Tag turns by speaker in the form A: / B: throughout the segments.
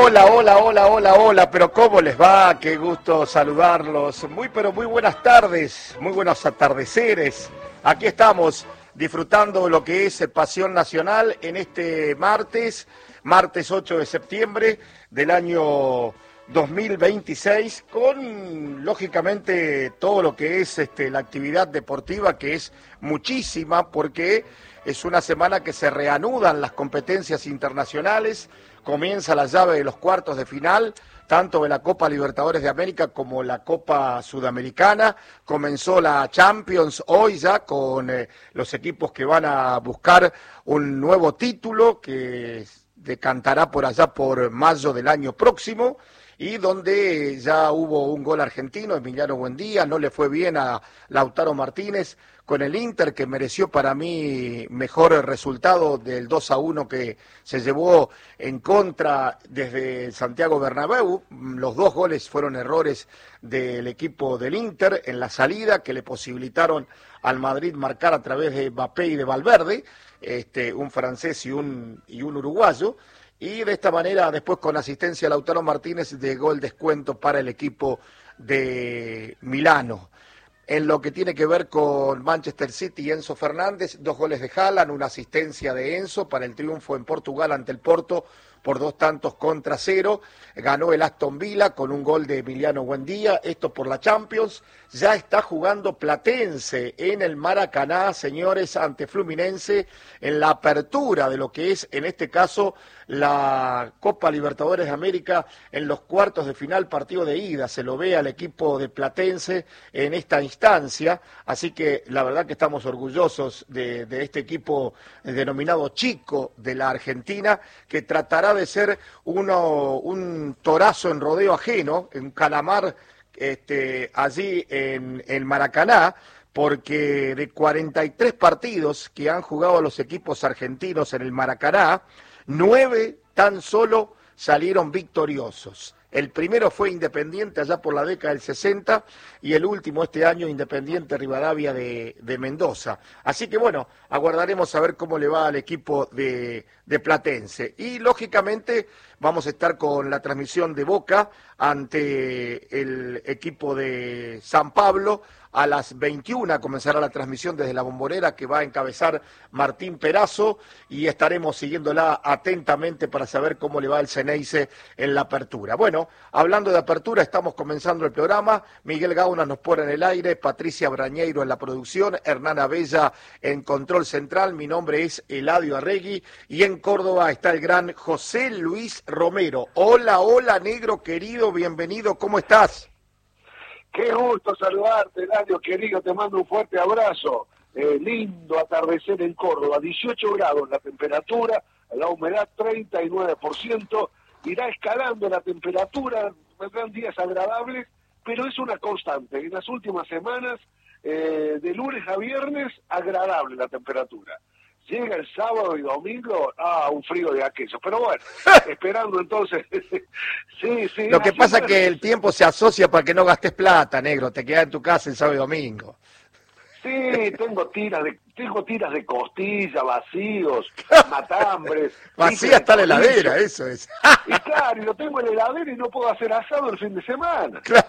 A: Hola, hola, hola, hola, hola, pero ¿cómo les va? Qué gusto saludarlos. Pero muy buenas tardes, muy buenos atardeceres. Aquí estamos disfrutando lo que es Pasión Nacional en este martes 8 de septiembre del año 2026, con lógicamente todo lo que es la actividad deportiva, que es muchísima, porque es una semana que se reanudan las competencias internacionales. Comienza la llave de los cuartos de final, tanto de la Copa Libertadores de América como la Copa Sudamericana. Comenzó la Champions hoy ya con los equipos que van a buscar un nuevo título que decantará por allá por mayo del año próximo, y donde ya hubo un gol argentino, Emiliano Buendía. No le fue bien a Lautaro Martínez con el Inter, que mereció para mí mejor resultado del 2-1 que se llevó en contra desde Santiago Bernabéu. Los dos goles fueron errores del equipo del Inter en la salida, que le posibilitaron al Madrid marcar a través de Mbappé y de Valverde, un francés y un uruguayo. Y de esta manera, después con asistencia de Lautaro Martínez, llegó el descuento para el equipo de Milano. En lo que tiene que ver con Manchester City y Enzo Fernández, 2 goles de Haaland, una asistencia de Enzo para el triunfo en Portugal ante el Porto por 2-0. Ganó el Aston Villa con un gol de Emiliano Buendía, esto por la Champions. Ya está jugando Platense en el Maracaná, señores, ante Fluminense, en la apertura de lo que es, en este caso, la Copa Libertadores de América en los cuartos de final, partido de ida. Se lo ve al equipo de Platense en esta instancia, así que la verdad que estamos orgullosos de este equipo denominado Chico de la Argentina, que tratará de ser un torazo en rodeo ajeno, un calamar allí en el Maracaná, porque de 43 partidos que han jugado los equipos argentinos en el Maracaná, 9 tan solo salieron victoriosos. El primero fue Independiente allá por la década del 60, y el último este año Independiente Rivadavia de Mendoza. Así que bueno, aguardaremos a ver cómo le va al equipo de Platense. Y lógicamente vamos a estar con la transmisión de Boca ante el equipo de San Pablo. A las 21 comenzará la transmisión desde la Bombonera, que va a encabezar Martín Perazo, y estaremos siguiéndola atentamente para saber cómo le va el Ceneice en la apertura. Bueno, hablando de apertura, estamos comenzando el programa. Miguel Gauna nos pone en el aire, Patricia Brañeiro en la producción, Hernán Abella en control central. Mi nombre es Eladio Arregui, y en Córdoba está el gran José Luis Romero. Hola, hola, negro querido, bienvenido, ¿cómo estás?
B: Qué gusto saludarte, Eladio querido, te mando un fuerte abrazo. Lindo atardecer en Córdoba, 18 grados la temperatura, la humedad 39%, irá escalando la temperatura, vendrán días agradables, pero es una constante. En las últimas semanas, de lunes a viernes, agradable la temperatura. Llega el sábado y domingo, un frío de aquello. Pero bueno, esperando entonces. sí.
A: Lo que pasa es que el tiempo se asocia para que no gastes plata, negro. Te quedas en tu casa el sábado y domingo.
B: Sí, tengo tiras de costilla, vacíos, matambres.
A: Vacía está la heladera, eso es.
B: Y claro, y lo tengo en la heladera y no puedo hacer asado el fin de semana.
A: Claro.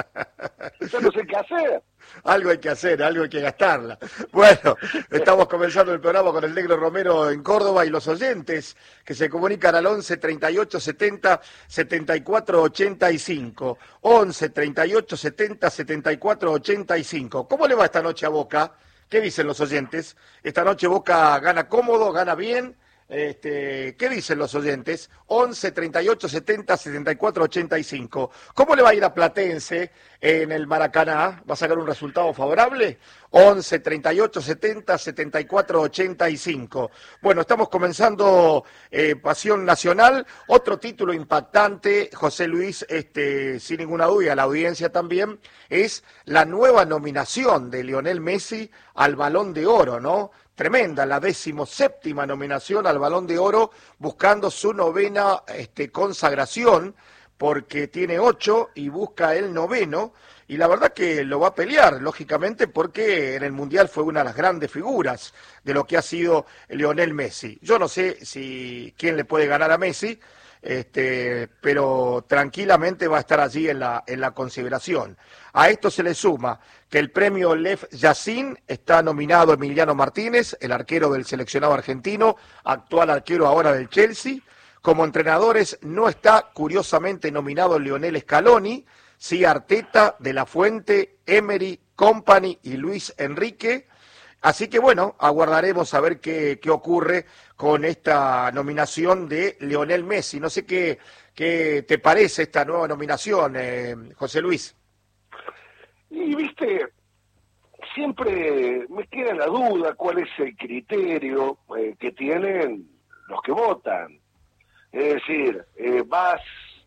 B: Yo no sé qué hacer.
A: Algo hay que hacer, algo hay que gastarla. Bueno, estamos comenzando el programa con el negro Romero en Córdoba, y los oyentes que se comunican al 11 38 70 74 85. 11 38 70 74 85. ¿Cómo le va esta noche a Boca? ¿Qué dicen los oyentes? Esta noche Boca gana cómodo, gana bien. ¿Qué dicen los oyentes? 11 38 70 74 85. ¿Cómo le va a ir a Platense en el Maracaná? ¿Va a sacar un resultado favorable? 11 38 70 74 85. Bueno, estamos comenzando Pasión Nacional. Otro título impactante, José Luis, sin ninguna duda, la audiencia también, es la nueva nominación de Lionel Messi al Balón de Oro, ¿no? Tremenda, la 17ª nominación al Balón de Oro, buscando su 9ª consagración, porque tiene 8 y busca el 9º, y la verdad que lo va a pelear, lógicamente, porque en el Mundial fue una de las grandes figuras de lo que ha sido Lionel Messi. Yo no sé quién le puede ganar a Messi, pero tranquilamente va a estar allí en la consideración. A esto se le suma que el premio Lev Yassin está nominado Emiliano Martínez, el arquero del seleccionado argentino, actual arquero ahora del Chelsea. Como entrenadores no está curiosamente nominado Lionel Scaloni, sí Arteta, De La Fuente, Emery, Kompany y Luis Enrique. Así que bueno, aguardaremos a ver qué ocurre con esta nominación de Lionel Messi. No sé qué te parece esta nueva nominación, José Luis.
B: Y viste, siempre me queda la duda cuál es el criterio que tienen los que votan. Es decir, vas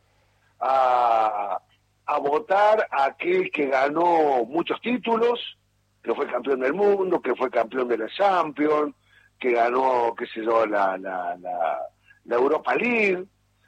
B: a votar a aquel que ganó muchos títulos, que fue campeón del mundo, que fue campeón de la Champions, que ganó, qué sé yo, la Europa League,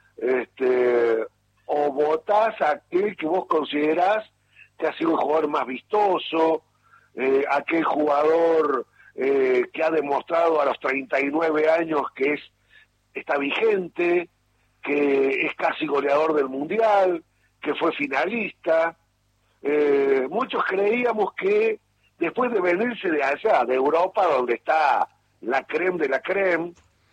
B: o votás a aquel que vos considerás que ha sido el jugador más vistoso, aquel jugador que ha demostrado a los 39 años que está vigente, que es casi goleador del Mundial, que fue finalista. Muchos creíamos que después de venirse de allá, de Europa, donde está la creme de la creme,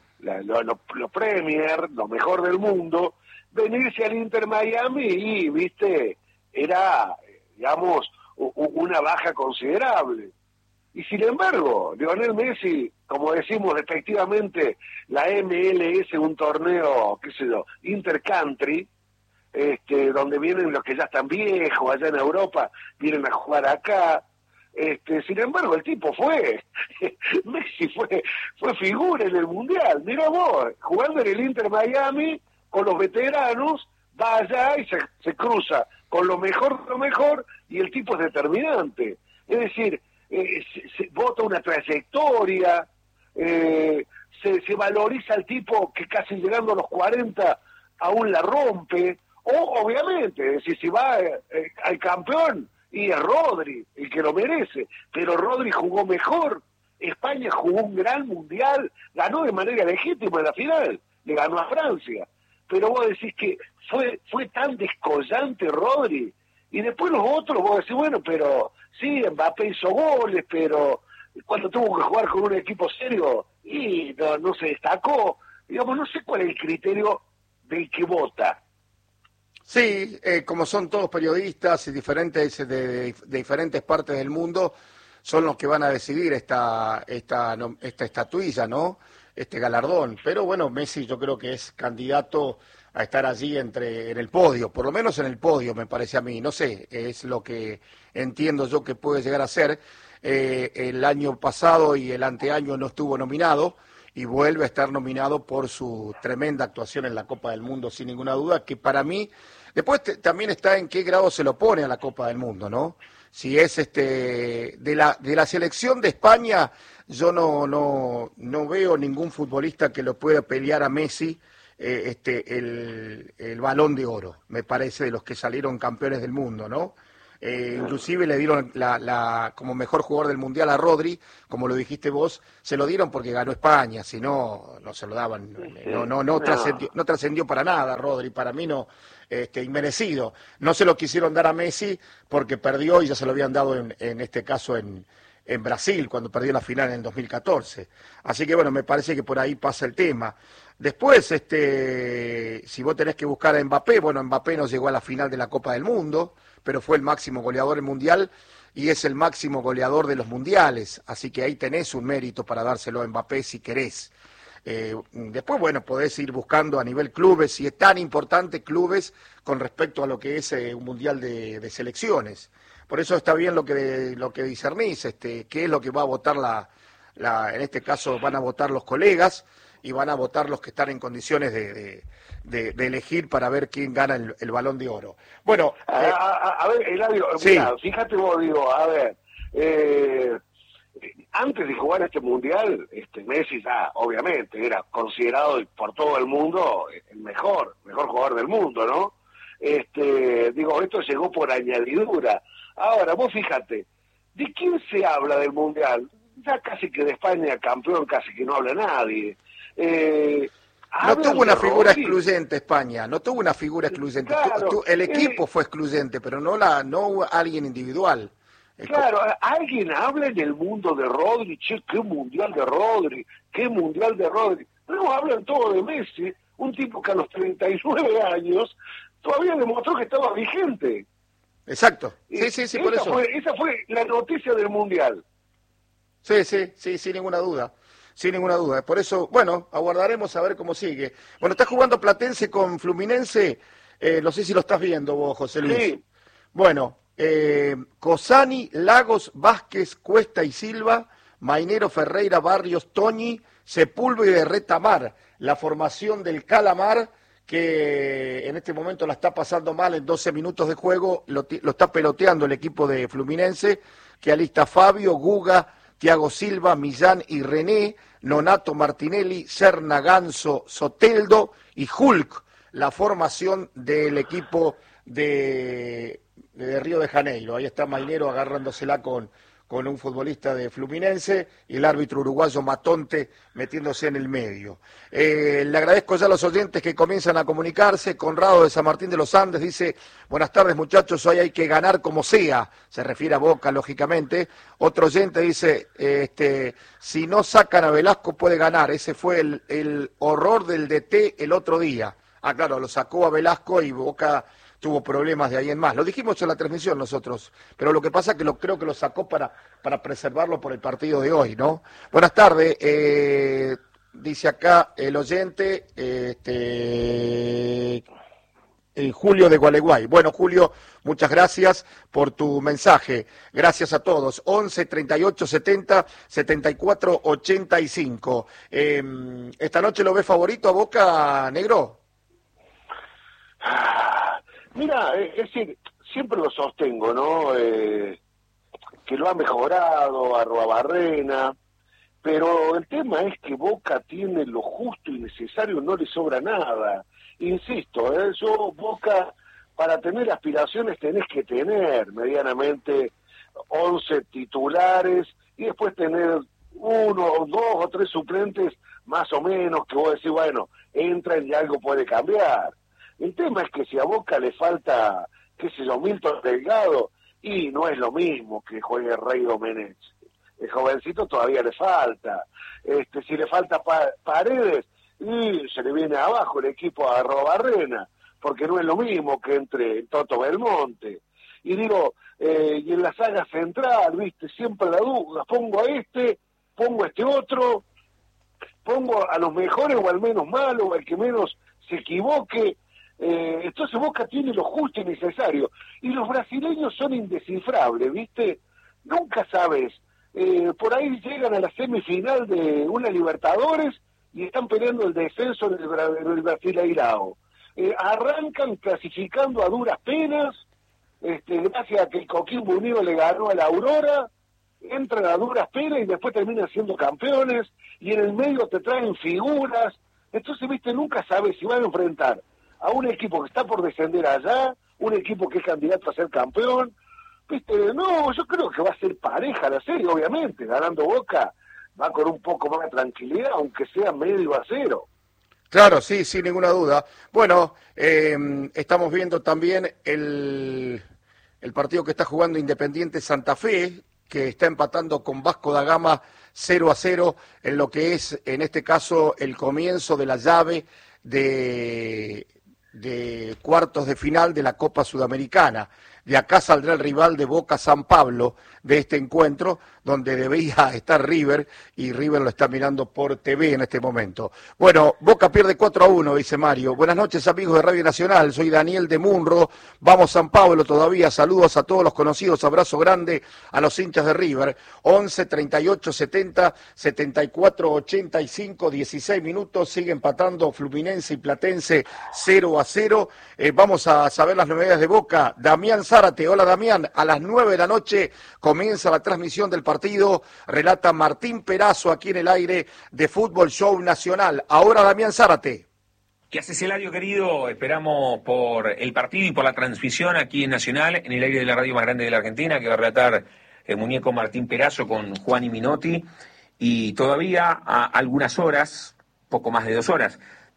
B: lo Premier, lo mejor del mundo, venirse al Inter Miami y, viste, era, digamos, una baja considerable. Y sin embargo, Lionel Messi, como decimos efectivamente, la MLS, un torneo, qué sé yo, intercountry, donde vienen los que ya están viejos, allá en Europa, vienen a jugar acá. Sin embargo, el tipo Messi fue figura en el Mundial. Mirá vos, jugando en el Inter Miami, con los veteranos, va allá y se cruza con lo mejor, y el tipo es determinante. Es decir, se vota una trayectoria, se valoriza al tipo que casi llegando a los 40 aún la rompe, o obviamente, es decir, si va al campeón, y es Rodri el que lo merece, pero Rodri jugó mejor, España jugó un gran mundial, ganó de manera legítima en la final, le ganó a Francia, pero vos decís que fue tan descollante Rodri, y después los otros vos decís, bueno, pero sí, Mbappé hizo goles, pero cuando tuvo que jugar con un equipo serio, y no se destacó, digamos, no sé cuál es el criterio del que vota.
A: Sí, como son todos periodistas y diferentes de diferentes partes del mundo, son los que van a decidir esta estatuilla, ¿no? Este galardón. Pero bueno, Messi yo creo que es candidato a estar allí en el podio, por lo menos en el podio me parece a mí. No sé, es lo que entiendo yo que puede llegar a ser. El año pasado y el anteaño no estuvo nominado y vuelve a estar nominado por su tremenda actuación en la Copa del Mundo, sin ninguna duda, que para mí, después también está en qué grado se lo pone a la Copa del Mundo, ¿no? Si es de la selección de España, yo no veo ningún futbolista que lo pueda pelear a Messi el Balón de Oro, me parece, de los que salieron campeones del mundo, ¿no? Inclusive le dieron como mejor jugador del Mundial a Rodri, como lo dijiste vos, se lo dieron porque ganó España, si no se lo daban, no trascendió para nada Rodri, para mí no, inmerecido. No se lo quisieron dar a Messi porque perdió y ya se lo habían dado en este caso en Brasil, cuando perdió la final en el 2014. Así que bueno, me parece que por ahí pasa el tema. Después, si vos tenés que buscar a Mbappé, bueno, Mbappé no llegó a la final de la Copa del Mundo, pero fue el máximo goleador del Mundial y es el máximo goleador de los Mundiales, así que ahí tenés un mérito para dárselo a Mbappé si querés. Después, bueno, podés ir buscando a nivel clubes, si es tan importante clubes con respecto a lo que es un Mundial de selecciones. Por eso está bien lo que discernís, qué es lo que va a votar en este caso van a votar los colegas y van a votar los que están en condiciones de elegir para ver quién gana el Balón de Oro. Bueno,
B: a ver, Eladio,
A: sí.
B: Mirá, fíjate vos, digo, a ver, antes de jugar este mundial, Messi ya, obviamente, era considerado por todo el mundo el mejor jugador del mundo, ¿no? Digo, esto llegó por añadidura. Ahora, vos fíjate, ¿de quién se habla del mundial? Ya casi que de España campeón, casi que no habla nadie.
A: No
B: Hablan
A: tuvo una
B: de
A: figura
B: Rodri.
A: excluyente España, no tuvo una figura excluyente.
B: Claro,
A: El equipo fue excluyente, pero no hubo alguien individual.
B: claro, alguien habla en el mundo de Rodri, che, qué mundial de Rodri, qué mundial de Rodri. No, hablan todo de Messi, un tipo que a los 39 años todavía demostró que estaba vigente.
A: Exacto, sí, por eso.
B: Esa fue la noticia del mundial.
A: Sí, sin ninguna duda. Sin ninguna duda. Por eso, bueno, aguardaremos a ver cómo sigue. Bueno, está jugando Platense con Fluminense. No sé si lo estás viendo vos, José Luis.
B: Sí.
A: Bueno, Cosani, Lagos, Vázquez, Cuesta y Silva, Mainero, Ferreira, Barrios, Toñi, Sepúlveda y Retamar. La formación del Calamar, que en este momento la está pasando mal en 12 minutos de juego. Lo está peloteando el equipo de Fluminense, que alista Fabio, Guga, Thiago Silva, Millán y René, Nonato Martinelli, Serna, Ganso, Soteldo y Hulk, la formación del equipo de Río de Janeiro. Ahí está Mainero agarrándosela con un futbolista de Fluminense y el árbitro uruguayo Matonte metiéndose en el medio. Le agradezco ya a los oyentes que comienzan a comunicarse. Conrado de San Martín de los Andes dice: buenas tardes muchachos, hoy hay que ganar como sea. Se refiere a Boca, lógicamente. Otro oyente dice, si no sacan a Velasco puede ganar. Ese fue el horror del DT el otro día. Ah, claro, lo sacó a Velasco y Boca tuvo problemas de ahí en más. Lo dijimos en la transmisión nosotros, pero lo que pasa es que creo que lo sacó para preservarlo por el partido de hoy, ¿no? Buenas tardes, dice acá el oyente, Julio de Gualeguay. Bueno, Julio, muchas gracias por tu mensaje. Gracias a todos. 11 38 70 74 85. ¿Esta noche lo ves favorito a Boca, Negro?
B: Mira, es decir, siempre lo sostengo, ¿no? Que lo ha mejorado Arruabarrena, pero el tema es que Boca tiene lo justo y necesario, no le sobra nada. Insisto, Boca, para tener aspiraciones tenés que tener medianamente 11 titulares y después tener 1 o 2 o 3 suplentes más o menos que vos decís, bueno, entran y algo puede cambiar. El tema es que si a Boca le falta, qué sé yo, Milton Delgado, y no es lo mismo que juegue Rey Domenech. El jovencito todavía le falta. Si le falta Paredes, y se le viene abajo el equipo a Arruabarrena, porque no es lo mismo que entre Toto Belmonte. Y digo, y en la saga central, viste, siempre la duda, pongo a este otro, pongo a los mejores o al menos malos, o al que menos se equivoque. Entonces Boca tiene lo justo y necesario. Y los brasileños son indescifrables, ¿viste? Nunca sabes. Por ahí llegan a la semifinal de una Libertadores y están peleando el descenso del Brasileirao. Arrancan clasificando a duras penas, gracias a que el Coquimbo Unido le ganó a la Aurora, entran a duras penas y después terminan siendo campeones, y en el medio te traen figuras. Entonces, ¿viste? Nunca sabes si van a enfrentar a un equipo que está por descender allá, un equipo que es candidato a ser campeón. ¿Viste? No, yo creo que va a ser pareja la serie, obviamente. Ganando Boca va con un poco más de tranquilidad, aunque sea 0-0.
A: Claro, sí, sin ninguna duda. Bueno, estamos viendo también el partido que está jugando Independiente Santa Fe, que está empatando con Vasco da Gama 0-0 en lo que es, en este caso, el comienzo de la llave de cuartos de final de la Copa Sudamericana. De acá saldrá el rival de Boca, San Pablo, de este encuentro, donde debía estar River, y River lo está mirando por TV en este momento. Bueno, Boca pierde 4-1, dice Mario. Buenas noches, amigos de Radio Nacional, soy Daniel de Munro, vamos San Pablo todavía, saludos a todos los conocidos, abrazo grande a los hinchas de River. 11 38 70 74 85, 16 minutos, sigue empatando Fluminense y Platense 0-0. Vamos a saber las novedades de Boca. Damián Zárate, hola Damián, a las 9 de la noche comienza la transmisión del partido, relata Martín Perazo aquí en el aire de Fútbol Show Nacional. Ahora Damián Zárate.
C: ¿Qué haces, Eladio, querido? Esperamos por el partido y por la transmisión aquí en Nacional, en el aire de la radio más grande de la Argentina, que va a relatar el muñeco Martín Perazo con Juan y Minotti. Y todavía a algunas horas, poco más de 2 horas,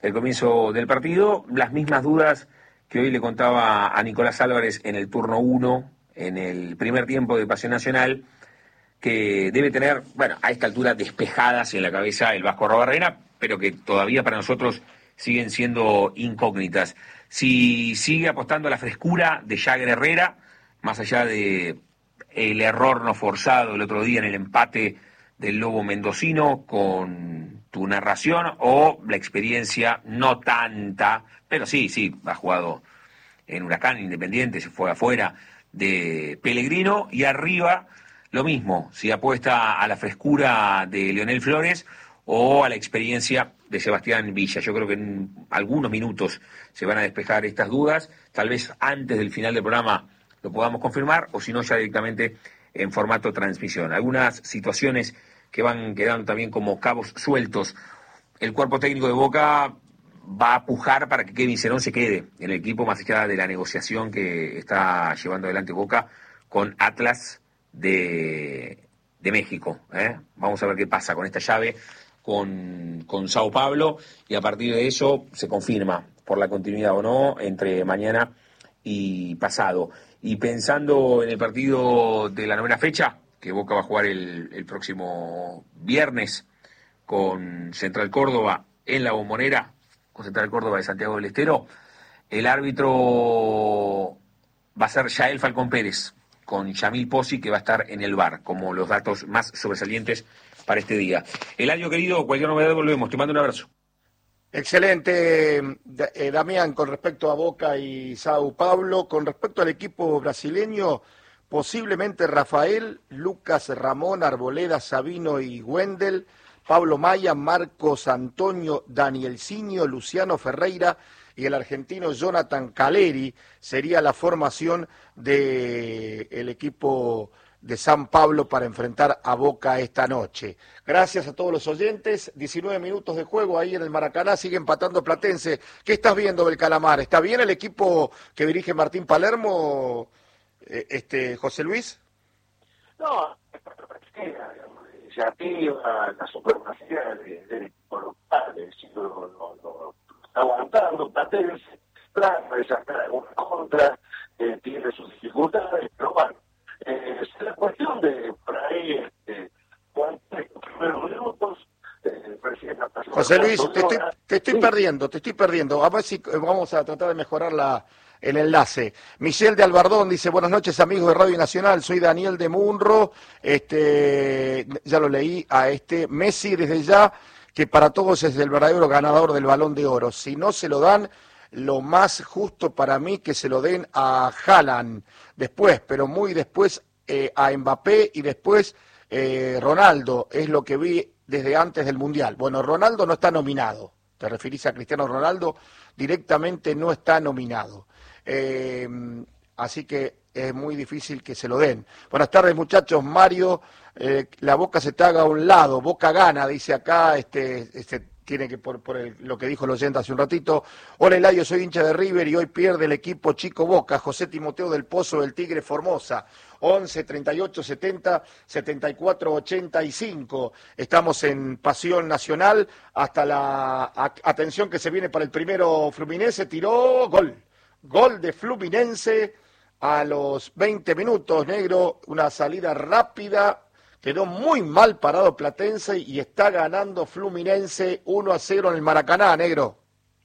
C: el comienzo del partido. Las mismas dudas que hoy le contaba a Nicolás Álvarez en el turno 1, en el primer tiempo de Pasión Nacional, que debe tener, bueno, a esta altura despejadas en la cabeza el Vasco Arrobarrena, pero que todavía para nosotros siguen siendo incógnitas. Si sigue apostando a la frescura de Jagger Herrera, más allá de el error no forzado el otro día en el empate del Lobo Mendocino con tu narración, o la experiencia no tanta, pero sí, ha jugado en Huracán, Independiente, se fue afuera, de Pellegrino, y arriba lo mismo, si apuesta a la frescura de Leonel Flores o a la experiencia de Sebastián Villa. Yo creo que en algunos minutos se van a despejar estas dudas, tal vez antes del final del programa lo podamos confirmar, o si no ya directamente en formato transmisión. Algunas situaciones que van quedando también como cabos sueltos. El cuerpo técnico de Boca va a pujar para que Kevin Cerón se quede en el equipo, más allá de la negociación que está llevando adelante Boca con Atlas de México. Vamos a ver qué pasa con esta llave con Sao Paulo, y a partir de eso se confirma por la continuidad o no entre mañana y pasado. Y pensando en el partido de la 9ª fecha, que Boca va a jugar el próximo viernes con Central Córdoba en la Bombonera, con Central Córdoba de Santiago del Estero, el árbitro va a ser Yael Falcón Pérez, con Yamil Pozzi, que va a estar en el VAR, como los datos más sobresalientes para este día. Eladio, querido, cualquier novedad volvemos. Te mando un abrazo.
A: Excelente, Damián, con respecto a Boca y Sao Paulo. Con respecto al equipo brasileño, posiblemente Rafael, Lucas, Ramón, Arboleda, Sabino y Wendel, Pablo Maya, Marcos Antonio, Danielcinho, Luciano Ferreira y el argentino Jonathan Caleri sería la formación del equipo de San Pablo para enfrentar a Boca esta noche. Gracias a todos los oyentes. 19 minutos de juego ahí en el Maracaná, sigue empatando Platense. ¿Qué estás viendo del Calamar? ¿Está bien el equipo que dirige Martín Palermo, José Luis?
B: No, ya activa la supremacía del equipo local, es decir, lo está aguantando Platense, trata de sacar alguna contra, tiene sus dificultades, pero bueno, es la cuestión de por ahí, cuántos primeros minutos, el presidente
A: José Luis, te estoy perdiendo. A ver si vamos a tratar de mejorar el enlace. Michelle de Albardón dice: buenas noches, amigos de Radio Nacional, soy Daniel de Munro, ya lo leí a Messi desde ya, que para todos es el verdadero ganador del Balón de Oro. Si no se lo dan, lo más justo para mí que se lo den a Haaland después, pero muy después a Mbappé y después Ronaldo, es lo que vi desde antes del Mundial. Bueno, Ronaldo no está nominado, te referís a Cristiano Ronaldo, directamente no está nominado. Así que es muy difícil que se lo den. Buenas tardes, muchachos. Mario, la Boca se te haga a un lado, Boca gana, dice acá, tiene que por lo que dijo el oyente hace un ratito. Hola, Eladio, soy hincha de River y hoy pierde el equipo Chico Boca. José Timoteo del Pozo del Tigre Formosa. 11 38 70 74 85. Estamos en Pasión Nacional hasta atención que se viene para el primero. Fluminense tiró gol de Fluminense a los 20 minutos, negro, una salida rápida. Quedó muy mal parado Platense y está ganando Fluminense 1-0 en el Maracaná, negro.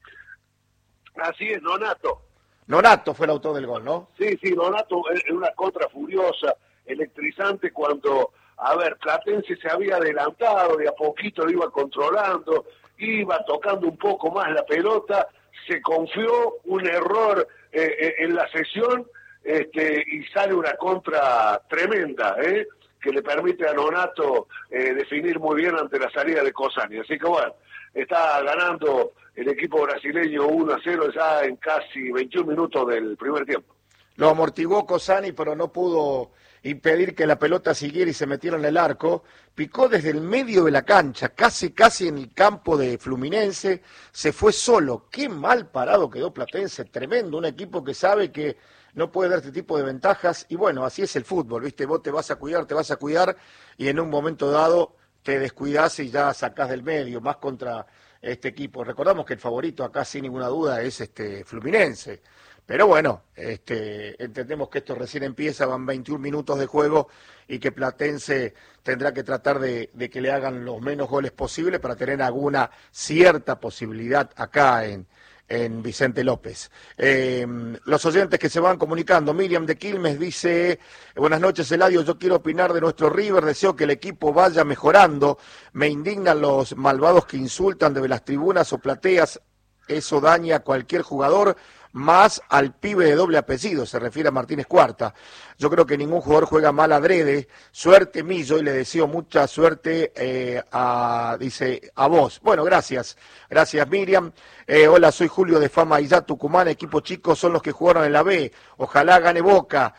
B: Así es, Nonato.
A: Nonato fue el autor del gol, ¿no?
B: Sí, Nonato en una contra furiosa, electrizante, cuando, Platense se había adelantado, de a poquito lo iba controlando, iba tocando un poco más la pelota, se confió, un error en la sesión, y sale una contra tremenda, que le permite a Nonato definir muy bien ante la salida de Cosani. Así que bueno, está ganando el equipo brasileño 1-0 ya en casi 21 minutos del primer tiempo.
A: Lo amortiguó Cosani, pero no pudo impedir que la pelota siguiera y se metiera en el arco. Picó desde el medio de la cancha, casi en el campo de Fluminense, se fue solo. Qué mal parado quedó Platense, tremendo, un equipo que sabe que no puede dar este tipo de ventajas, y bueno, así es el fútbol, ¿viste? Vos te vas a cuidar, y en un momento dado te descuidás y ya sacás del medio, más contra este equipo. Recordamos que el favorito acá sin ninguna duda es Fluminense. Pero bueno, entendemos que esto recién empieza, van 21 minutos de juego y que Platense tendrá que tratar de que le hagan los menos goles posibles para tener alguna cierta posibilidad acá en Vicente López. Los oyentes que se van comunicando, Miriam de Quilmes dice, buenas noches Eladio, yo quiero opinar de nuestro River, deseo que el equipo vaya mejorando, me indignan los malvados que insultan desde las tribunas o plateas, eso daña a cualquier jugador, más al pibe de doble apellido, se refiere a Martínez Cuarta. Yo creo que ningún jugador juega mal adrede. Suerte Millo, y le deseo mucha suerte dice a vos. Bueno, gracias Miriam. Hola, soy Julio de Fama Illá, Tucumán, equipo chico son los que jugaron en la B. Ojalá gane Boca.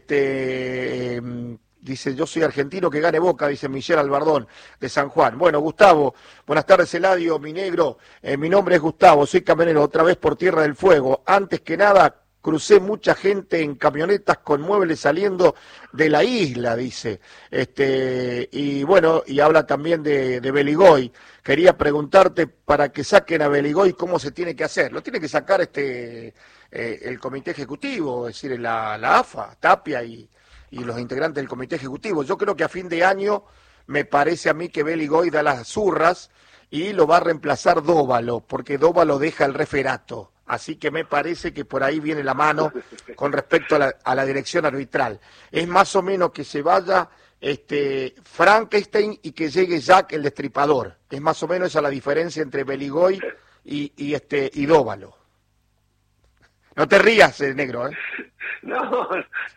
A: Dice, yo soy argentino, que gane Boca, dice Michelle Albardón, de San Juan. Bueno, Gustavo, buenas tardes, Eladio, mi negro. Mi nombre es Gustavo, soy camionero, otra vez por Tierra del Fuego. Antes que nada, crucé mucha gente en camionetas con muebles saliendo de la isla, dice. Y bueno, y habla también de Beligoy. Quería preguntarte, para que saquen a Beligoy, ¿cómo se tiene que hacer? Lo tiene que sacar el comité ejecutivo, es decir, la AFA, Tapia y los integrantes del comité ejecutivo. Yo creo que a fin de año me parece a mí que Beligoy da las zurras y lo va a reemplazar Dóvalo, porque Dóvalo deja el referato. Así que me parece que por ahí viene la mano con respecto a la dirección arbitral. Es más o menos que se vaya Frankenstein y que llegue Jack el Destripador. Es más o menos esa la diferencia entre Beligoy y Dóvalo. No te rías, negro, ¿eh?
B: No,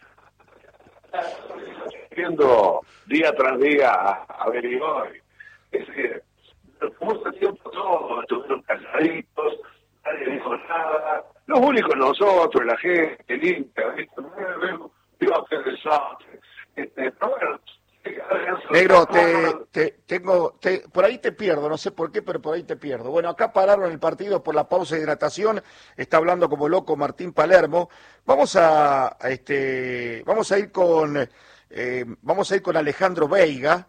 B: viendo día tras día a Beligoy. Es que, mucho tiempo todos estuvieron calladitos, nadie dijo nada. Los únicos nosotros, la gente, limpia, ¿viste? Digo, qué desastre. Pero bueno,
A: negro, por ahí te pierdo, no sé por qué, pero por ahí te pierdo. Bueno, acá pararon el partido por la pausa de hidratación, está hablando como loco Martín Palermo. Vamos a ir con Alejandro Veiga,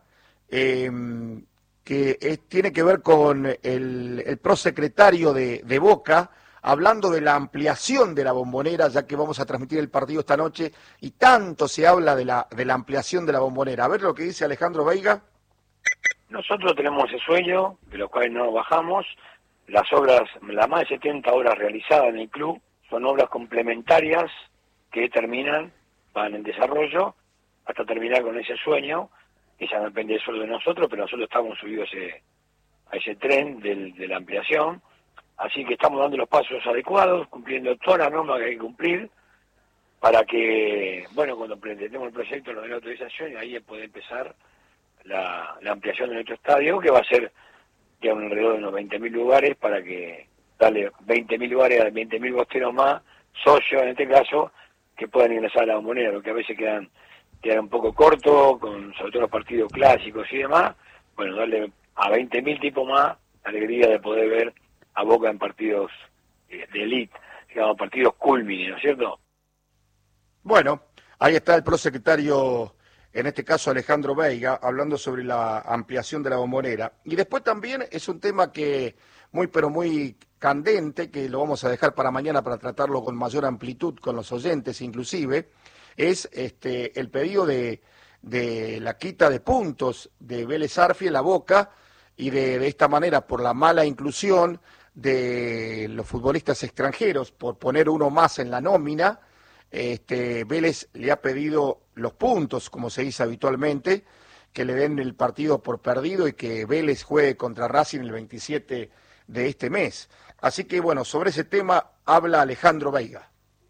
A: tiene que ver con el prosecretario de Boca, hablando de la ampliación de la Bombonera, ya que vamos a transmitir el partido esta noche, y tanto se habla de la ampliación de la Bombonera. A ver lo que dice Alejandro Veiga.
D: Nosotros tenemos ese sueño, de los cuales no bajamos. Las obras, las más de 70 obras realizadas en el club, son obras complementarias que terminan, van en desarrollo, hasta terminar con ese sueño, que ya no depende solo de nosotros, pero nosotros estamos subidos a ese tren de la ampliación. Así que estamos dando los pasos adecuados, cumpliendo todas las normas que hay que cumplir, para que, bueno, cuando presentemos el proyecto nos den la autorización y ahí puede empezar la ampliación de nuestro estadio, que va a ser ya alrededor de unos 20.000 lugares, para que darle 20.000 lugares a 20.000 bosteros más, socios en este caso, que puedan ingresar a la Bombonera, lo que a veces quedan un poco cortos, sobre todo los partidos clásicos y demás. Bueno, darle a 20.000 tipos más alegría de poder ver a Boca en partidos de elite, digamos, partidos culmine, ¿no es cierto?
A: Bueno, ahí está el prosecretario, en este caso Alejandro Veiga, hablando sobre la ampliación de la Bombonera. Y después también es un tema que pero muy candente, que lo vamos a dejar para mañana para tratarlo con mayor amplitud con los oyentes inclusive, es el pedido de la quita de puntos de Vélez Arfiel a Boca, y de esta manera, por la mala inclusión de los futbolistas extranjeros, por poner uno más en la nómina, Vélez le ha pedido los puntos, como se dice habitualmente, que le den el partido por perdido y que Vélez juegue contra Racing el 27 de este mes. Así que bueno, sobre ese tema habla Alejandro Veiga.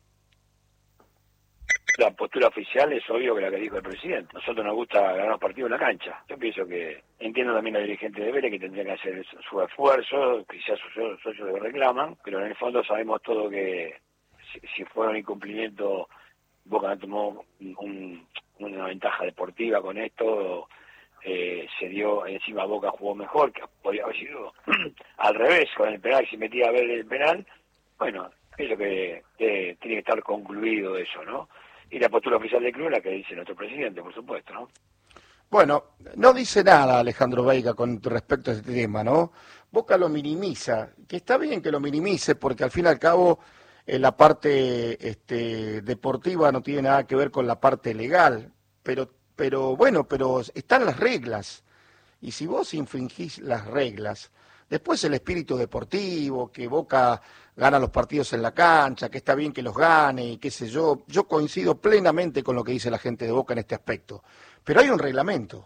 D: La postura oficial es obvio que la que dijo el presidente. Nosotros nos gusta ganar los partidos en la cancha. Yo pienso que, entiendo también a los dirigentes de Vélez que tendrían que hacer su esfuerzo, quizás sus socios lo reclaman, pero en el fondo sabemos todo que si fuera un incumplimiento, Boca tomó una ventaja deportiva con esto, se dio, encima Boca jugó mejor, que podría haber sido al revés con el penal, si metía a ver el penal. Bueno, pienso que tiene que estar concluido eso, ¿no? Y la postura oficial del club, la que dice nuestro presidente, por supuesto, ¿no?
A: Bueno, no dice nada Alejandro Veiga con respecto a este tema, ¿no? Boca lo minimiza, que está bien que lo minimice porque al fin y al cabo la parte deportiva no tiene nada que ver con la parte legal, pero bueno, pero están las reglas. Y si vos infringís las reglas, después el espíritu deportivo, que Boca gana los partidos en la cancha, que está bien que los gane y qué sé yo coincido plenamente con lo que dice la gente de Boca en este aspecto. Pero hay un reglamento,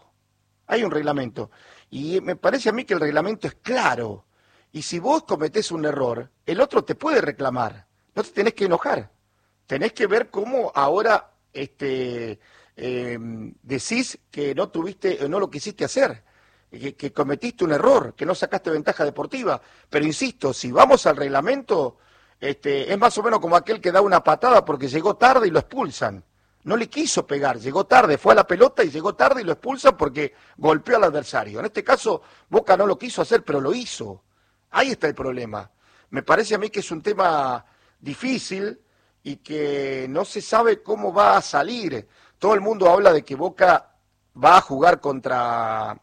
A: y me parece a mí que el reglamento es claro, y si vos cometés un error, el otro te puede reclamar, no te tenés que enojar, tenés que ver cómo ahora decís que no lo quisiste hacer, que cometiste un error, que no sacaste ventaja deportiva, pero insisto, si vamos al reglamento, es más o menos como aquel que da una patada porque llegó tarde y lo expulsan. No le quiso pegar, llegó tarde, fue a la pelota y llegó tarde y lo expulsan porque golpeó al adversario. En este caso, Boca no lo quiso hacer, pero lo hizo. Ahí está el problema. Me parece a mí que es un tema difícil y que no se sabe cómo va a salir. Todo el mundo habla de que Boca va a jugar contra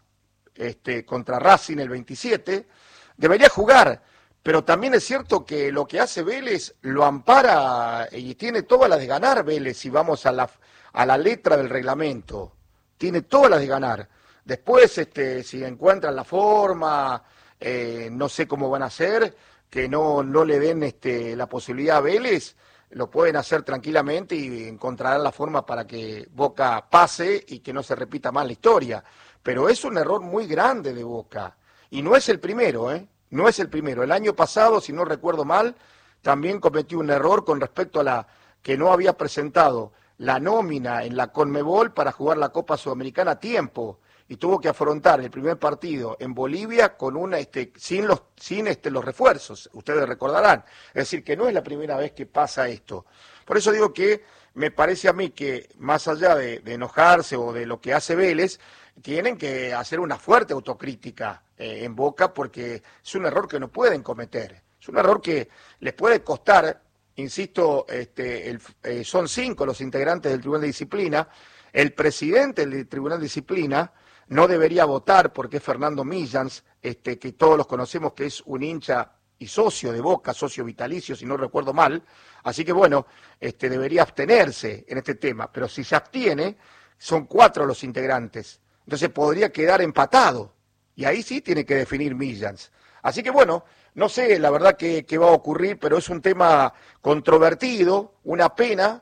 A: Racing el 27. Debería jugar, pero también es cierto que lo que hace Vélez lo ampara y tiene todas las de ganar Vélez, si vamos a la letra del reglamento. Tiene todas las de ganar. Después, si encuentran la forma, no sé cómo van a hacer, que no le den la posibilidad a Vélez, lo pueden hacer tranquilamente y encontrarán la forma para que Boca pase y que no se repita más la historia. Pero es un error muy grande de Boca. Y no es el primero, No es el primero. El año pasado, si no recuerdo mal, también cometió un error con respecto a la que no había presentado la nómina en la Conmebol para jugar la Copa Sudamericana a tiempo y tuvo que afrontar el primer partido en Bolivia con sin los refuerzos, ustedes recordarán. Es decir, que no es la primera vez que pasa esto. Por eso digo que me parece a mí que más allá de enojarse o de lo que hace Vélez, tienen que hacer una fuerte autocrítica en Boca porque es un error que no pueden cometer. Es un error que les puede costar, insisto, son 5 los integrantes del Tribunal de Disciplina. El presidente del Tribunal de Disciplina no debería votar porque es Fernando Millans, que todos los conocemos que es un hincha y socio de Boca, socio vitalicio, si no recuerdo mal. Así que bueno, debería abstenerse en este tema. Pero si se abstiene, son 4 los integrantes. Entonces podría quedar empatado. Y ahí sí tiene que definir Millans. Así que bueno, no sé la verdad qué va a ocurrir, pero es un tema controvertido, una pena.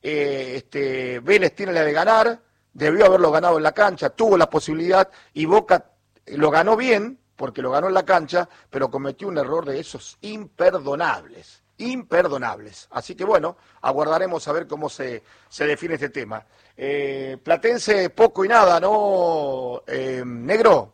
A: Vélez tiene la de ganar, debió haberlo ganado en la cancha, tuvo la posibilidad y Boca lo ganó bien, porque lo ganó en la cancha, pero cometió un error de esos imperdonables. Así que bueno, aguardaremos a ver cómo se define este tema. Platense, poco y nada, ¿no, negro?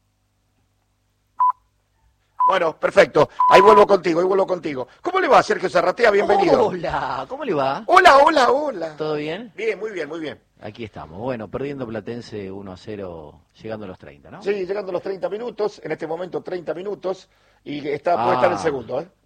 A: Bueno, perfecto. Ahí vuelvo contigo. ¿Cómo le va, Sergio Zarratea? Bienvenido.
E: Hola, ¿cómo le va?
A: Hola.
E: ¿Todo bien?
A: Bien, muy bien.
E: Aquí estamos. Bueno, perdiendo Platense 1-0, llegando a los 30, ¿no?
A: Sí, llegando a los 30 minutos, en este momento 30 minutos, y puede estar el segundo, ¿eh?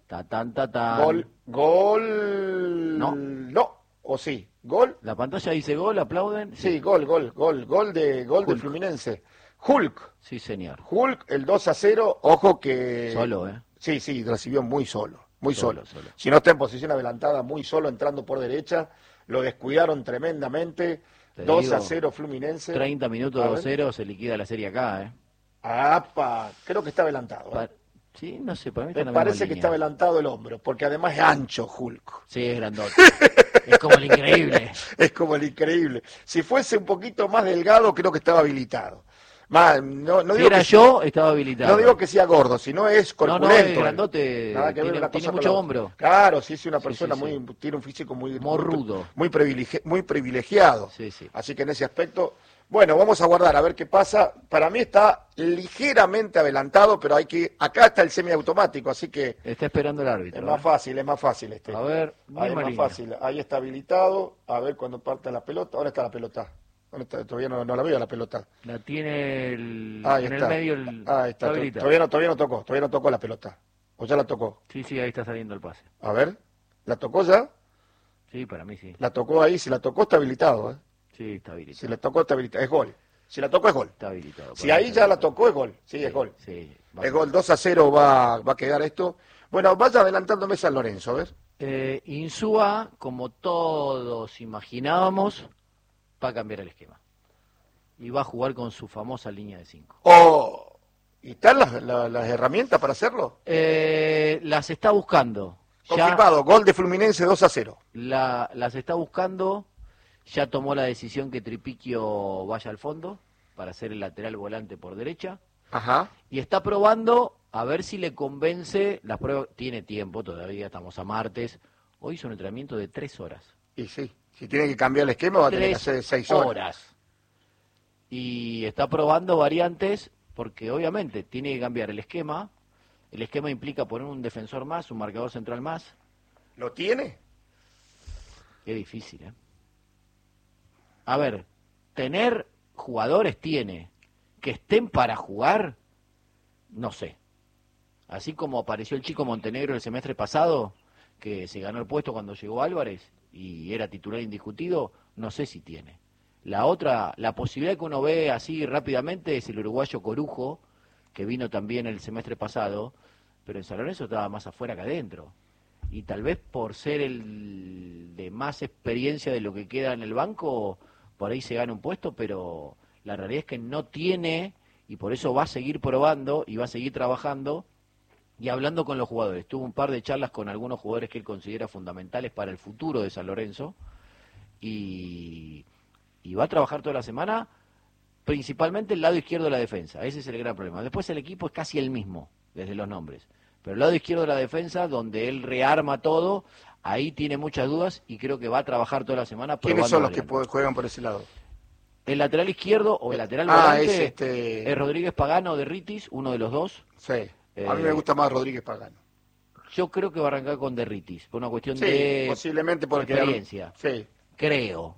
A: Gol. No, o sí, gol.
E: La pantalla dice gol, aplauden.
A: Sí, gol de Fluminense. Hulk.
E: Sí, señor.
A: Hulk, el 2-0, ojo que...
E: Solo, ¿eh?
A: Sí, recibió muy solo. Si no está en posición adelantada, muy solo, entrando por derecha, lo descuidaron tremendamente. 2-0 Fluminense.
E: 30 minutos 2-0, se liquida la serie acá, ¿eh?
A: Creo que está adelantado.
E: Sí, no sé, para mí está en la
A: Me parece
E: misma
A: que
E: línea.
A: está adelantado el hombro, porque además es ancho Hulk.
E: Sí, es grandote. Es como el increíble.
A: Es como el increíble. Si fuese un poquito más delgado, creo que estaba habilitado. No
E: Si
A: digo
E: era
A: que
E: yo, estaba habilitado.
A: No digo que sea gordo, sino es corpulento.
E: No, es grandote,
A: Nada que ver una
E: tiene
A: cosa con
E: mucho
A: la otra.
E: hombro.
A: Claro, sí, es una persona
E: sí.
A: tiene un físico muy
E: rudo.
A: muy privilegiado.
E: Sí.
A: Así que en ese aspecto, bueno, vamos a guardar a ver qué pasa. Para mí está ligeramente adelantado, pero acá está el semiautomático, así que
E: Está esperando el árbitro.
A: es más fácil este.
E: A ver,
A: Ahí es más fácil. Ahí está habilitado. A ver cuando parte la pelota. ¿Dónde está la pelota? ¿Dónde está? Todavía no la veo la pelota.
E: La tiene
A: Ahí
E: en
A: está.
E: el medio.
A: Ahí está. Todavía no tocó la pelota. ¿O ya la tocó?
E: Sí, ahí está saliendo el pase.
A: A ver, ¿la tocó ya?
E: Sí, para mí sí.
A: La tocó ahí, si la tocó está habilitado, ¿eh?
E: Sí, está habilitado.
A: Si la tocó está habilitado, es gol. Si la tocó es gol.
E: Está habilitado.
A: Si ahí ya la tocó es gol. Sí, es gol.
E: Sí,
A: Es gol, 2-0 va a quedar esto. Bueno, vaya adelantándome San Lorenzo, ¿ves?
E: Insúa, como todos imaginábamos, va a cambiar el esquema. Y va a jugar con su famosa línea de 5.
A: Oh, ¿y están las herramientas para hacerlo?
E: Las está buscando.
A: Confirmado, gol de Fluminense 2-0.
E: Las está buscando. Ya tomó la decisión que Tripiquio vaya al fondo para ser el lateral volante por derecha.
A: Ajá.
E: Y está probando a ver si le convence. Las pruebas tiene tiempo todavía, estamos a martes. Hoy hizo un entrenamiento de 3 horas.
A: Y sí, si tiene que cambiar el esquema va a tener que hacer 6 horas.
E: Y está probando variantes porque obviamente tiene que cambiar el esquema. El esquema implica poner un defensor más, un marcador central más.
A: ¿Lo tiene?
E: Qué difícil, ¿eh? A ver, tener jugadores tiene. Que estén para jugar, no sé. Así como apareció el chico Montenegro el semestre pasado, que se ganó el puesto cuando llegó Álvarez y era titular indiscutido, no sé si tiene. La posibilidad que uno ve así rápidamente es el uruguayo Corujo, que vino también el semestre pasado, pero en San Lorenzo estaba más afuera que adentro. Y tal vez por ser el de más experiencia de lo que queda en el banco, por ahí se gana un puesto, pero la realidad es que no tiene, y por eso va a seguir probando y va a seguir trabajando y hablando con los jugadores. Tuvo un par de charlas con algunos jugadores que él considera fundamentales para el futuro de San Lorenzo, y va a trabajar toda la semana, principalmente el lado izquierdo de la defensa. Ese es el gran problema. Después el equipo es casi el mismo, desde los nombres. Pero el lado izquierdo de la defensa, donde él rearma todo, ahí tiene muchas dudas y creo que va a trabajar toda la semana.
A: ¿Quiénes son los que juegan por ese lado?
E: El lateral izquierdo o el lateral volante es Rodríguez Pagano de Ritis, uno de los dos.
A: Sí, a mí me gusta más Rodríguez Pagano.
E: Yo creo que va a arrancar con de Ritis, por una cuestión
A: posiblemente por
E: experiencia.
A: Sí.
E: Creo.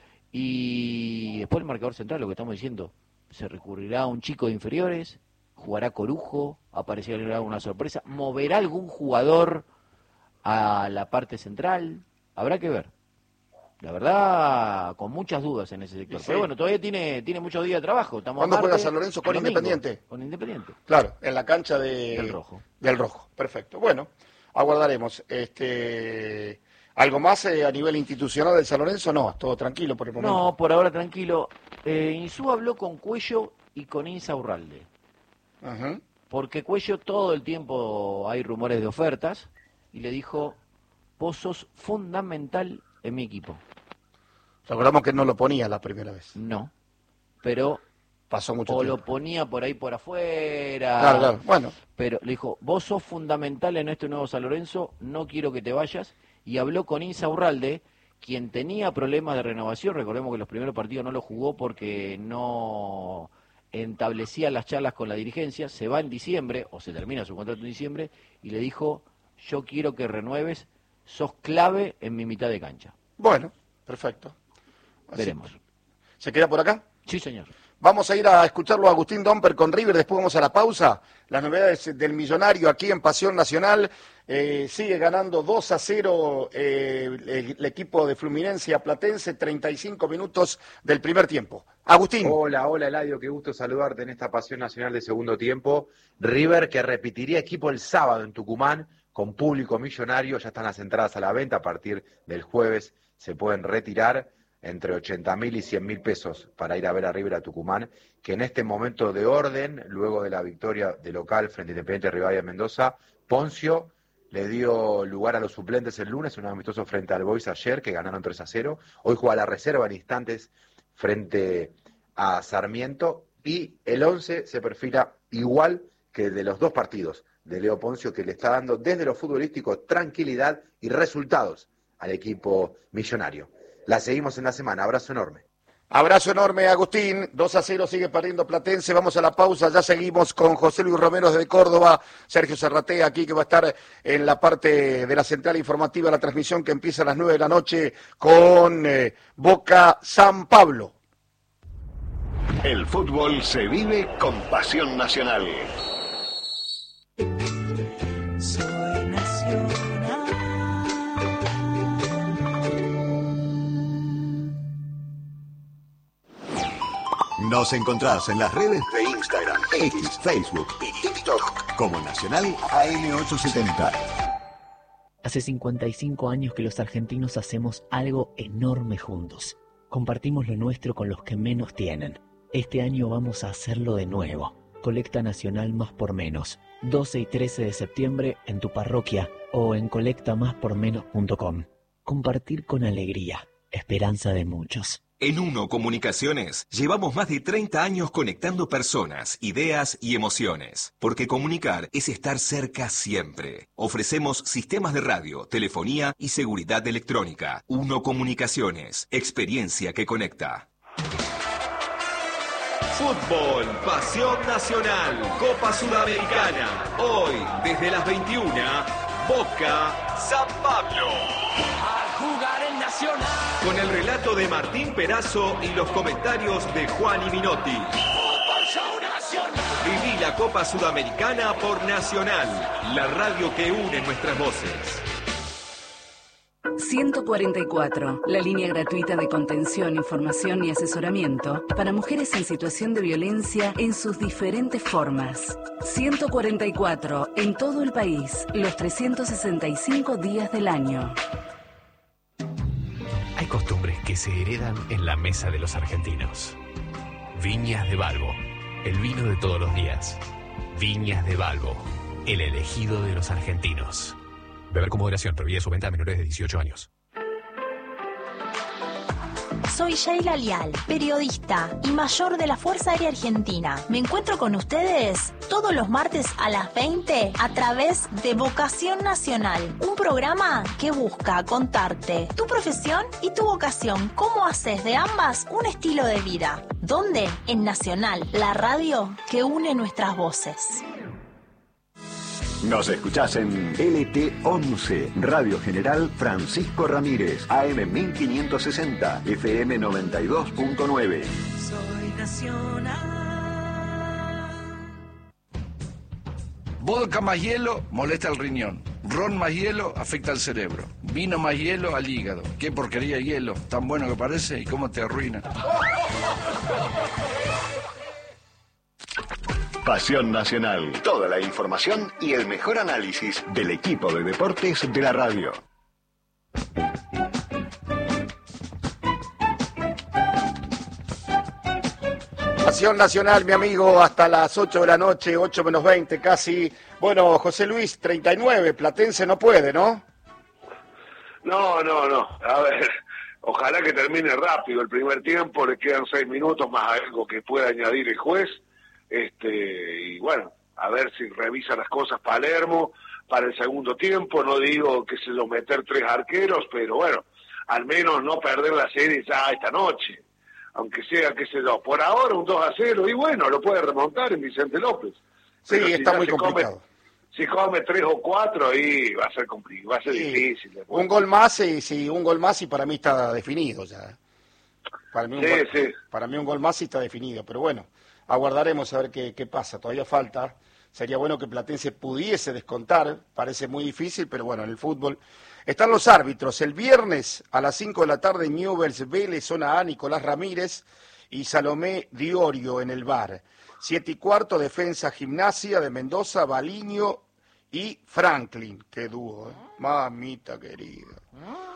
E: Y después el marcador central, lo que estamos diciendo, se recurrirá a un chico de inferiores, jugará Corujo, aparecerá alguna sorpresa, moverá algún jugador a la parte central, habrá que ver. La verdad, con muchas dudas en ese sector. Sí. Pero bueno, todavía tiene muchos días de trabajo.
A: ¿Cuándo juega San Lorenzo? Con Independiente.
E: Con Independiente.
A: Claro, en la cancha del
E: Rojo.
A: Del Rojo, perfecto. Bueno, aguardaremos. ¿Algo más a nivel institucional del San Lorenzo? No, todo tranquilo por el momento.
E: No, por ahora tranquilo. Insúa habló con Cuello y con Insaurralde.
A: Ajá.
E: Porque Cuello todo el tiempo hay rumores de ofertas y le dijo, vos sos fundamental en mi equipo.
A: Recordamos que no lo ponía la primera vez.
E: No, pero
A: pasó mucho
E: tiempo.
A: Lo
E: ponía por ahí por afuera.
A: Claro, bueno.
E: Pero le dijo, vos sos fundamental en este nuevo San Lorenzo, no quiero que te vayas. Y habló con Insaurralde, quien tenía problemas de renovación. Recordemos que los primeros partidos no lo jugó porque no establecía las charlas con la dirigencia. Se va en diciembre, o se termina su contrato en diciembre, y le dijo, yo quiero que renueves, sos clave en mi mitad de cancha.
A: Bueno, perfecto. Así
E: veremos.
A: ¿Se queda por acá?
E: Sí, señor.
A: Vamos a ir a escucharlo a Agustín Domper con River, después vamos a la pausa. Las novedades del Millonario aquí en Pasión Nacional. Sigue ganando 2-0 el equipo de Fluminense a Platense, 35 minutos del primer tiempo. Agustín.
F: Hola Eladio, qué gusto saludarte en esta Pasión Nacional de segundo tiempo. River que repetiría equipo el sábado en Tucumán con público millonario. Ya están las entradas a la venta, a partir del jueves se pueden retirar. Entre 80.000 y 100.000 pesos para ir a ver a River a Tucumán, que en este momento de orden, luego de la victoria de local frente a Independiente Rivadavia Mendoza, Poncio le dio lugar a los suplentes el lunes, un amistoso frente al Boys ayer, que ganaron 3-0. Hoy juega la reserva en instantes frente a Sarmiento, y el 11 se perfila igual que el de los dos partidos de Leo Poncio, que le está dando desde lo futbolístico tranquilidad y resultados al equipo millonario. La seguimos en la semana. Abrazo enorme.
A: Abrazo enorme, Agustín. 2-0 sigue perdiendo Platense. Vamos a la pausa. Ya seguimos con José Luis Romero desde Córdoba. Sergio Serratea aquí, que va a estar en la parte de la central informativa, la transmisión que empieza a las 9 de la noche con Boca San Pablo.
G: El fútbol se vive con Pasión Nacional.
H: Soy nacional.
G: Nos encontrás en las redes de Instagram, X, Facebook y TikTok como Nacional AM870.
I: Hace 55 años que los argentinos hacemos algo enorme juntos. Compartimos lo nuestro con los que menos tienen. Este año vamos a hacerlo de nuevo. Colecta Nacional Más por Menos. 12 y 13 de septiembre en tu parroquia o en colectamáspormenos.com. Compartir con alegría. Esperanza de muchos.
J: En Uno Comunicaciones llevamos más de 30 años conectando personas, ideas y emociones. Porque comunicar es estar cerca siempre. Ofrecemos sistemas de radio, telefonía y seguridad electrónica. Uno Comunicaciones. Experiencia que conecta. Fútbol, pasión nacional, Copa Sudamericana. Hoy, desde las 21, Boca, San Pablo.
H: A jugar en Nacional.
J: Con el relato de Martín Perazo y los comentarios de Juan y Minotti.
H: Fútbol Show Nacional.
J: Viví la Copa Sudamericana por Nacional, la radio que une nuestras voces.
K: 144, la línea gratuita de contención, información y asesoramiento para mujeres en situación de violencia en sus diferentes formas. 144, en todo el país, los 365 días del año.
L: Hay costumbres que se heredan en la mesa de los argentinos. Viñas de Balbo, el vino de todos los días. Viñas de Balbo, el elegido de los argentinos. Beber con moderación, prohibida su venta a menores de 18 años.
M: Soy Sheila Lial, periodista y mayor de la Fuerza Aérea Argentina. Me encuentro con ustedes todos los martes a las 20 a través de Vocación Nacional, un programa que busca contarte tu profesión y tu vocación, cómo haces de ambas un estilo de vida. ¿Dónde? En Nacional, la radio que une nuestras voces.
G: Nos escuchás en LT11, Radio General Francisco Ramírez, AM 1560, FM 92.9.
H: Soy Nacional.
N: Vodka más hielo molesta el riñón. Ron más hielo afecta al cerebro. Vino más hielo al hígado. Qué porquería de hielo, tan bueno que parece y cómo te arruina.
G: Pasión Nacional. Toda la información y el mejor análisis del equipo de deportes de la radio.
A: Pasión Nacional, mi amigo, hasta las 8 de la noche, 8 menos 20 casi. Bueno, José Luis, 39, Platense no puede, ¿no?
B: No. A ver, ojalá que termine rápido el primer tiempo, le quedan 6 minutos más algo que pueda añadir el juez. Y bueno, a ver si revisa las cosas Palermo para el segundo tiempo. No digo que se lo meter 3 arqueros, pero bueno, al menos no perder la serie ya esta noche. Aunque sea, qué sé yo, por ahora un 2-0, y bueno, lo puede remontar en Vicente López.
A: Sí,
B: pero
A: está muy complicado.
B: Si come 3 o 4, ahí va a ser complicado, va a ser difícil.
A: Un gol más, un gol más y para mí está definido ya. Para mí un gol más y está definido, pero bueno. Aguardaremos a ver qué pasa, todavía falta. Sería bueno que Platense pudiese descontar, parece muy difícil, pero bueno, en el fútbol están los árbitros. El viernes a las 5 de la tarde, Newell's Vélez, zona A, Nicolás Ramírez y Salomé Diorio en el VAR. 7:15, Defensa Gimnasia de Mendoza, Baliño y Franklin. Qué dúo, Mamita querida.